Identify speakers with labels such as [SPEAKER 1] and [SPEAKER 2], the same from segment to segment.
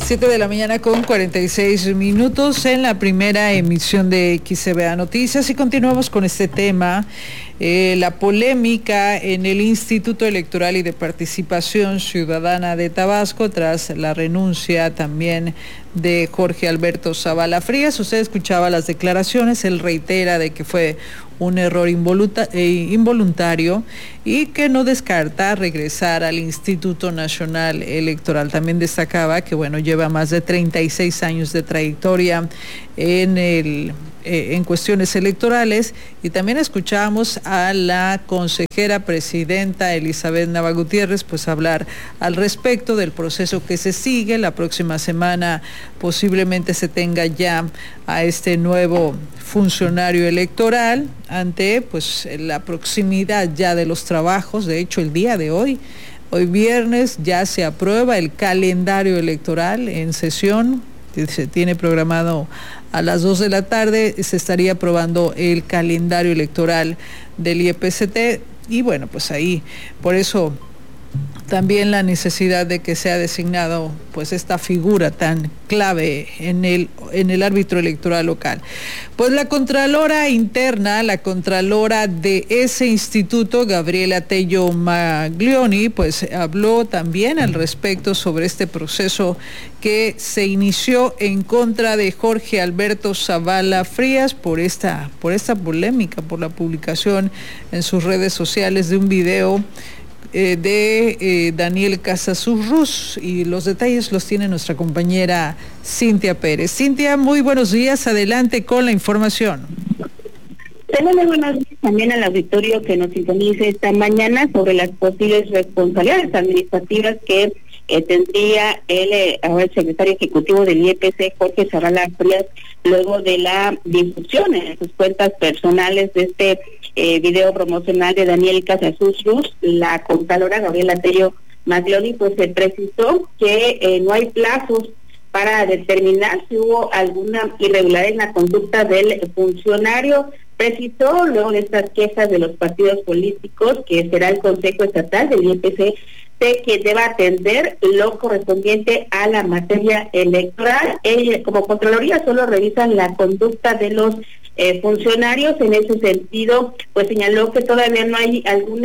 [SPEAKER 1] 7:46 a.m. en la primera emisión de XCBA Noticias y continuamos con este tema, la polémica en el Instituto Electoral y de Participación Ciudadana de Tabasco tras la renuncia también de Jorge Alberto Zavala Frías. Usted escuchaba las declaraciones, él reitera de que fue un error involuntario y que no descarta regresar al Instituto Nacional Electoral. También destacaba que, bueno, lleva más de 36 años de trayectoria en cuestiones electorales, y también escuchamos a la consejera presidenta Elizabeth Nava Gutiérrez pues hablar al respecto del proceso que se sigue. La próxima semana posiblemente se tenga ya a este nuevo funcionario electoral ante pues la proximidad ya de los trabajos. De hecho, el día de hoy viernes, ya se aprueba el calendario electoral en sesión. Se tiene programado a las 2 de la tarde, se estaría aprobando el calendario electoral del IEPCT, y bueno, pues ahí, por eso también la necesidad de que sea designado pues esta figura tan clave en el árbitro electoral local. Pues la contralora interna, la contralora de ese instituto, Gabriela Tello Maglioni, pues habló también al respecto sobre este proceso que se inició en contra de Jorge Alberto Zavala Frías por esta polémica, por la publicación en sus redes sociales de un video de Daniel Casasurrus, y los detalles los tiene nuestra compañera Cintia Pérez. Cintia, muy buenos días, adelante con la información.
[SPEAKER 2] Muy buenos días también al auditorio que nos sintonice esta mañana sobre las posibles responsabilidades administrativas que tendría el secretario ejecutivo del IEPC, Jorge Zavala Frías, luego de la difusión en sus cuentas personales de este video promocional de Daniel Casasurrus. La contralora Gabriela Tello Maglioni pues se precisó que no hay plazos para determinar si hubo alguna irregularidad en la conducta del funcionario. Precisó luego de estas quejas de los partidos políticos que será el Consejo Estatal del IEPC que deba atender lo correspondiente a la materia electoral. Como Contraloría solo revisan la conducta de los funcionarios. En ese sentido, pues señaló que todavía no hay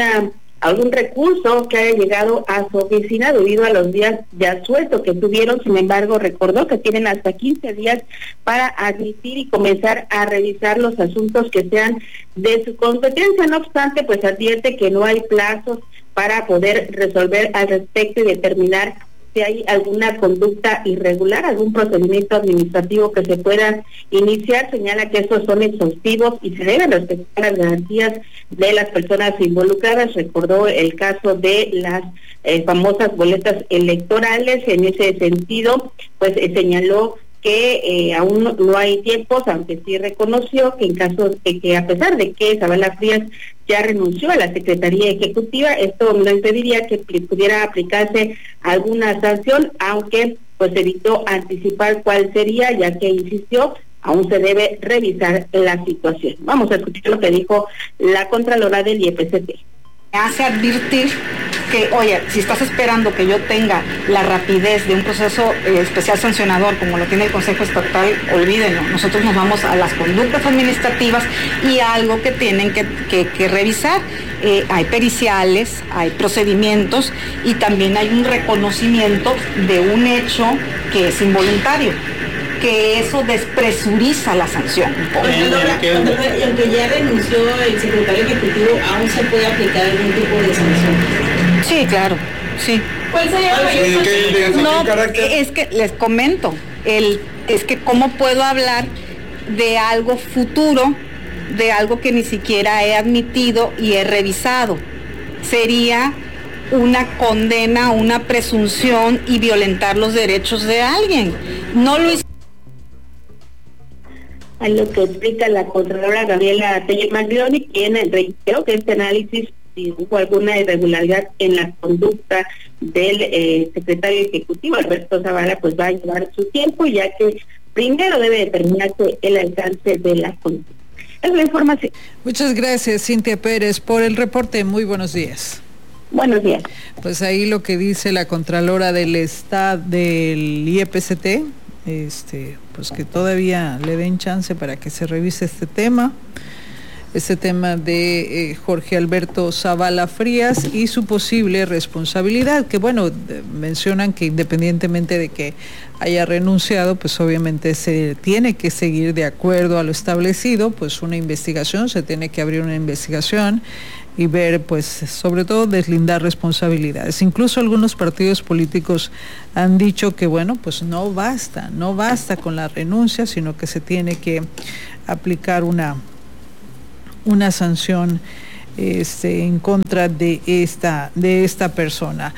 [SPEAKER 2] algún recurso que haya llegado a su oficina debido a los días de asueto que tuvieron. Sin embargo, recordó que tienen hasta 15 días para admitir y comenzar a revisar los asuntos que sean de su competencia. No obstante, pues advierte que no hay plazos para poder resolver al respecto y determinar si hay alguna conducta irregular, algún procedimiento administrativo que se pueda iniciar. Señala que estos son exhaustivos y se deben respetar las garantías de las personas involucradas. Recordó el caso de las famosas boletas electorales. En ese sentido, pues señaló que aún no hay tiempos, aunque sí reconoció que en caso de que, a pesar de que Zavala Frías ya renunció a la Secretaría Ejecutiva, esto no impediría que pudiera aplicarse alguna sanción, aunque pues evitó anticipar cuál sería, ya que insistió, aún se debe revisar la situación. Vamos a escuchar lo que dijo la Contralora del IEPCT.
[SPEAKER 3] Hace advertir que, oye, si estás esperando que yo tenga la rapidez de un proceso especial sancionador como lo tiene el Consejo Estatal, olvídenlo. Nosotros nos vamos a las conductas administrativas y algo que tienen que revisar. Hay periciales, hay procedimientos y también hay un reconocimiento de un hecho que es involuntario, que eso despresuriza la sanción.
[SPEAKER 4] Y aunque ya renunció el secretario ejecutivo, ¿aún se puede aplicar algún tipo de sanción?
[SPEAKER 3] Sí, claro, sí.
[SPEAKER 4] ¿Cuál sería?
[SPEAKER 3] No, es que les comento, es que cómo puedo hablar de algo futuro, de algo que ni siquiera he admitido y he revisado. Sería una condena, una presunción y violentar los derechos de alguien. No lo hice.
[SPEAKER 2] A lo que explica la Contralora Gabriela Tello Maglioni, quien reiteró que este análisis, si hubo alguna irregularidad en la conducta del secretario ejecutivo Alberto Zavala, pues va a llevar su tiempo, ya que primero debe determinarse el alcance de la conducta. Es la información.
[SPEAKER 1] Muchas gracias, Cintia Pérez, por el reporte. Muy buenos días.
[SPEAKER 2] Buenos días.
[SPEAKER 1] Pues ahí lo que dice la Contralora del Estado del IEPCT, pues que todavía le den chance para que se revise este tema de Jorge Alberto Zavala Frías y su posible responsabilidad, que bueno, mencionan que independientemente de que haya renunciado, pues obviamente se tiene que seguir de acuerdo a lo establecido, pues una investigación, se tiene que abrir una investigación y ver, pues sobre todo deslindar responsabilidades. Incluso algunos partidos políticos han dicho que bueno, pues no basta con la renuncia, sino que se tiene que aplicar una sanción en contra de esta persona.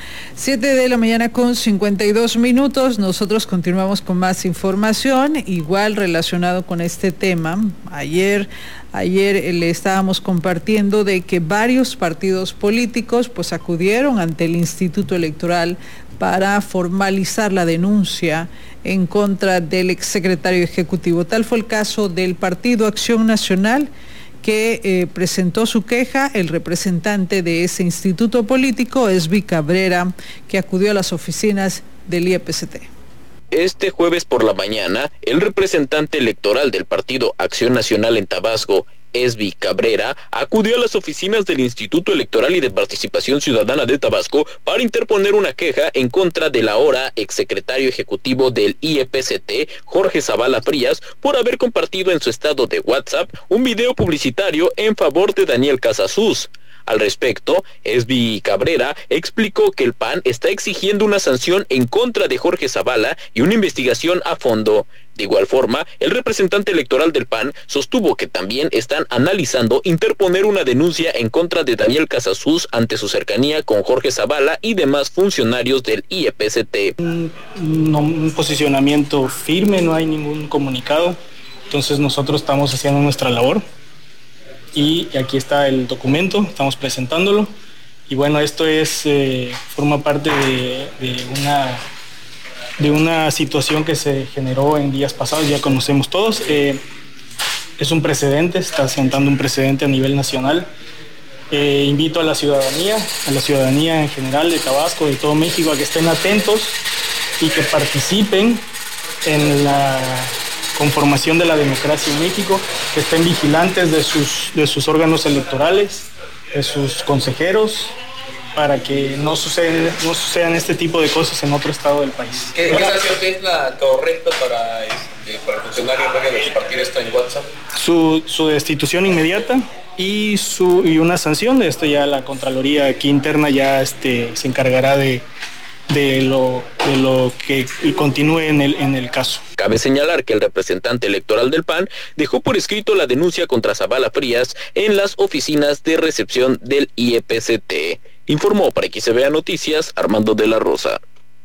[SPEAKER 1] 7:52 a.m. Nosotros continuamos con más información, igual relacionado con este tema. Ayer le estábamos compartiendo de que varios partidos políticos pues acudieron ante el Instituto Electoral para formalizar la denuncia en contra del exsecretario ejecutivo. Tal fue el caso del Partido Acción Nacional, que presentó su queja. El representante de ese instituto político es Esby Cabrera, que acudió a las oficinas del IEPCT.
[SPEAKER 5] Este jueves por la mañana, el representante electoral del Partido Acción Nacional en Tabasco, Esby Cabrera, acudió a las oficinas del Instituto Electoral y de Participación Ciudadana de Tabasco para interponer una queja en contra del ahora exsecretario ejecutivo del IEPCT, Jorge Zavala Frías, por haber compartido en su estado de WhatsApp un video publicitario en favor de Daniel Casasus. Al respecto, Esby Cabrera explicó que el PAN está exigiendo una sanción en contra de Jorge Zavala y una investigación a fondo. De igual forma, el representante electoral del PAN sostuvo que también están analizando interponer una denuncia en contra de Daniel Casasus ante su cercanía con Jorge Zavala y demás funcionarios del IEPCT.
[SPEAKER 6] Un posicionamiento firme, no hay ningún comunicado, entonces nosotros estamos haciendo nuestra labor. Y aquí está el documento, estamos presentándolo. Y bueno, esto forma parte de una situación que se generó en días pasados, ya conocemos todos. Es un precedente, está sentando un precedente a nivel nacional. Invito a la ciudadanía en general de Tabasco, de todo México, a que estén atentos y que participen en la conformación de la democracia en México, que estén vigilantes de sus órganos electorales, de sus consejeros, para que no sucedan este tipo de cosas en otro estado del país.
[SPEAKER 7] ¿Qué sanción es la correcta para el funcionario de compartir esto en WhatsApp?
[SPEAKER 6] Su destitución inmediata y una sanción. De esto ya la Contraloría aquí interna ya se encargará de lo que continúe en el caso.
[SPEAKER 5] Cabe señalar que el representante electoral del PAN dejó por escrito la denuncia contra Zavala Frías en las oficinas de recepción del IEPCT. Informó para XBA Noticias Armando de la Rosa.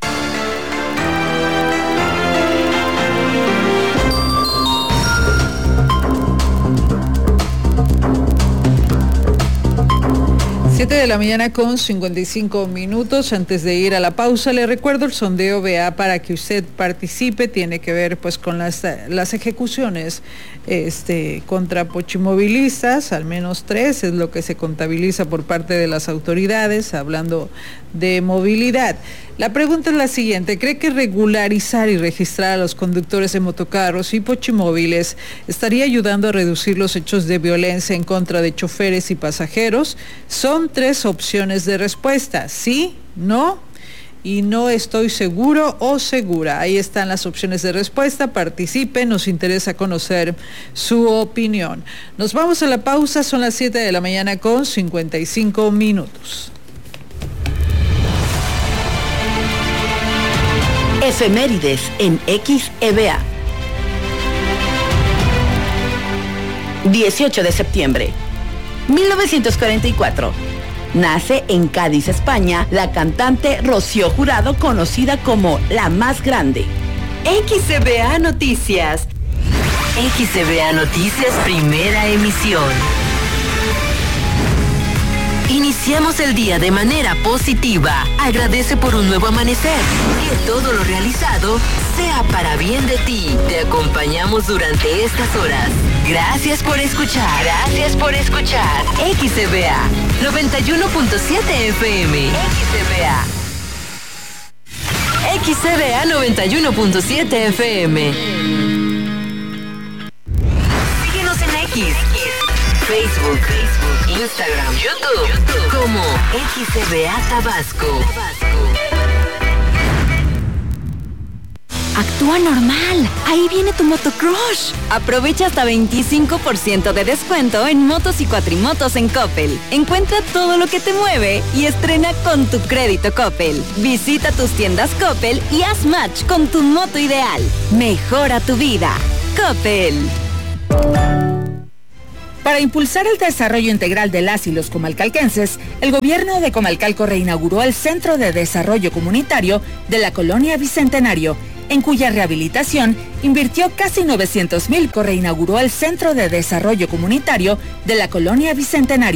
[SPEAKER 1] De la mañana con 55 minutos. Antes de ir a la pausa, le recuerdo el sondeo BA para que usted participe. Tiene que ver pues con las ejecuciones contra pochimovilistas, al menos 3 es lo que se contabiliza por parte de las autoridades, hablando de movilidad. La pregunta es la siguiente: ¿cree que regularizar y registrar a los conductores de motocarros y pochimóviles estaría ayudando a reducir los hechos de violencia en contra de choferes y pasajeros? Son 3 opciones de respuesta: sí, no y no estoy seguro o segura. Ahí están las opciones de respuesta. Participe, nos interesa conocer su opinión. Nos vamos a la pausa, son las 7 de la mañana con 55 minutos.
[SPEAKER 8] Efemérides en XEBA. 18 de septiembre, 1944. Nace en Cádiz, España, la cantante Rocío Jurado, conocida como La Más Grande.
[SPEAKER 9] XEBA Noticias. XEBA Noticias, primera emisión. Iniciamos el día de manera positiva. Agradece por un nuevo amanecer. Que todo lo realizado sea para bien de ti. Te acompañamos durante estas horas. Gracias por escuchar. Gracias por escuchar. XCBA 91.7 FM. XCBA. XCBA 91.7 FM. Síguenos en X, Facebook, Instagram, YouTube, como XCBA Tabasco.
[SPEAKER 10] Actúa normal. Ahí viene tu motocrush. Aprovecha hasta 25% de descuento en motos y cuatrimotos en Coppel. Encuentra todo lo que te mueve y estrena con tu crédito Coppel. Visita tus tiendas Coppel y haz match con tu moto ideal. Mejora tu vida. Coppel.
[SPEAKER 11] Para impulsar el desarrollo integral de las y los comalcalquenses, el gobierno de Comalcalco reinauguró el Centro de Desarrollo Comunitario de la Colonia Bicentenario, en cuya rehabilitación invirtió casi 900,000. Reinauguró el Centro de Desarrollo Comunitario de la Colonia Bicentenario.